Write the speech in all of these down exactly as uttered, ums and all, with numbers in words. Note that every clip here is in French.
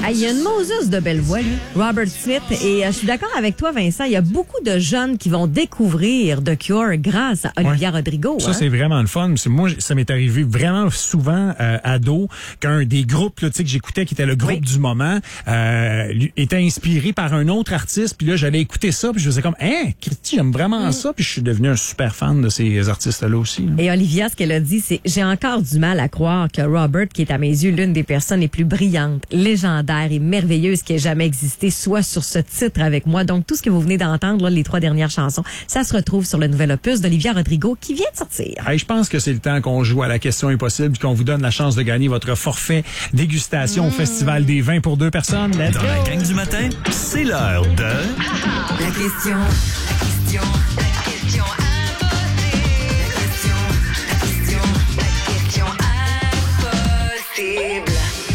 Ah, il y a une Moses de belle voix, lui. Robert Smith. Et euh, je suis d'accord avec toi, Vincent. Il y a beaucoup de jeunes qui vont découvrir The Cure grâce à Olivia ouais. Rodrigo. Ça, hein? c'est vraiment le fun. Moi, ça m'est arrivé vraiment souvent euh, ado qu'un des groupes là, que j'écoutais, qui était le groupe oui. du moment, euh, était inspiré par un autre artiste. Puis là, j'allais écouter ça. Puis je faisais comme, hein, Christy, j'aime vraiment mm. ça. Puis je suis devenu un super fan de ces artistes-là aussi. Là. Et Olivia, ce qu'elle a dit, c'est, j'ai encore du mal à croire que Robert, qui est à mes yeux l'une des personnes les plus brillantes, légendaires et merveilleuses qui ait jamais existé, soit sur ce titre avec moi. Donc, tout ce que vous venez d'entendre, là, les trois dernières chansons, ça se retrouve sur le nouvel opus d'Olivia Rodrigo qui vient de sortir. Hey, je pense que c'est le temps qu'on joue à la question impossible, qu'on vous donne la chance de gagner votre forfait dégustation mmh. au Festival des vins pour deux personnes. Let's Dans go. la gang du matin, c'est l'heure de... La question, la question, la question impossible. La question, la question, la question impossible.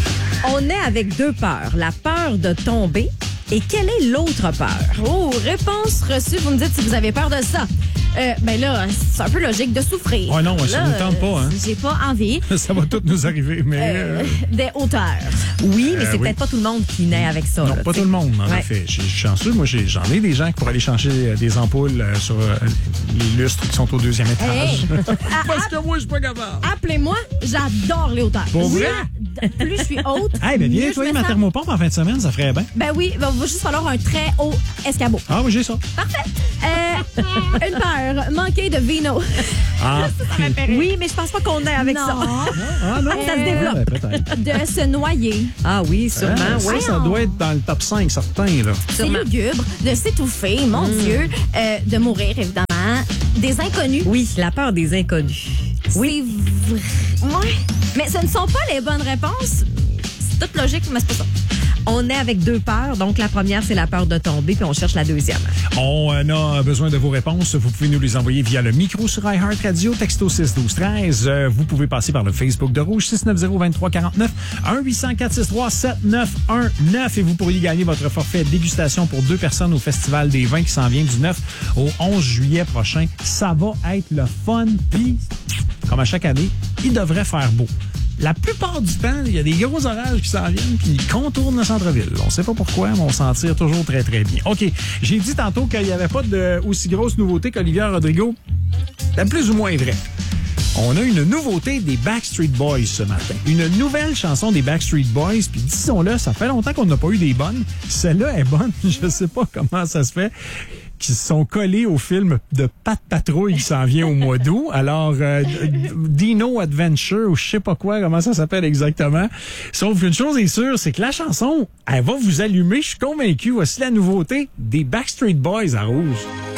On est avec deux peurs. La peur de tomber. Et quelle est l'autre peur? Oh, réponse reçue. Vous me dites si vous avez peur de ça. Euh, ben là, c'est un peu logique de souffrir. Oh non, ça ne nous tente pas. Hein? J'ai pas envie. Ça va tout nous arriver, mais... Euh, des hauteurs. Oui, mais euh, c'est oui. peut-être pas tout le monde qui naît avec ça. Non, là, pas t'sais. tout le monde, en ouais. effet. Je suis chanceux. Moi, j'ai, j'en ai des gens qui pourraient aller changer des ampoules euh, sur euh, les lustres qui sont au deuxième étage. Hey. Parce que moi, je suis pas capable. Appelez-moi, j'adore les hauteurs. Pour vrai? Plus je suis haute. Hey, ben viens mieux nettoyer je me ma sens. thermopompe en fin de semaine, ça ferait bien. Ben oui, il va juste falloir un très haut escabeau. Ah oui, j'ai ça. Parfait. Euh, une peur, manquer de vino. Ah. Oui, mais je pense pas qu'on est avec non. ça. Ah non? Ça se développe. Ouais, peut-être. De se noyer. Ah oui, sûrement. Ah, ça, oui. ça doit être dans le top cinq, certain, là. C'est lugubre. De s'étouffer, mon Mm. Dieu. Euh, de mourir, évidemment. Des inconnus. Oui, la peur des inconnus. Oui. C'est vrai. Ouais. Mais ce ne sont pas les bonnes réponses. C'est toute logique, mais c'est pas ça. On est avec deux peurs. Donc, la première, c'est la peur de tomber, puis on cherche la deuxième. On a besoin de vos réponses. Vous pouvez nous les envoyer via le micro sur iHeartRadio, texto six douze treize. Euh, vous pouvez passer par le Facebook de Rouge, six neuf zéro deux trois quatre neuf, un huit zéro quatre six trois sept neuf un neuf. Et vous pourriez gagner votre forfait dégustation pour deux personnes au Festival des vins qui s'en vient du neuf au onze juillet prochain. Ça va être le fun. Puis, comme à chaque année, il devrait faire beau. La plupart du temps, il y a des gros orages qui s'en viennent puis ils contournent le centre-ville. On ne sait pas pourquoi, mais on s'en tire toujours très, très bien. OK, j'ai dit tantôt qu'il n'y avait pas de aussi grosse nouveauté qu'Olivia Rodrigo. C'est plus ou moins vrai. On a une nouveauté des Backstreet Boys ce matin. Une nouvelle chanson des Backstreet Boys. Puis disons-le, ça fait longtemps qu'on n'a pas eu des bonnes. Celle-là est bonne. Je sais pas comment ça se fait. Qui sont collés au film de Pat Patrouille qui s'en vient au mois d'août. Alors, euh, Dino Adventure ou je sais pas quoi, comment ça s'appelle exactement. Sauf qu'une chose est sûre, c'est que la chanson, elle va vous allumer. Je suis convaincu. Voici la nouveauté des Backstreet Boys à Rouge.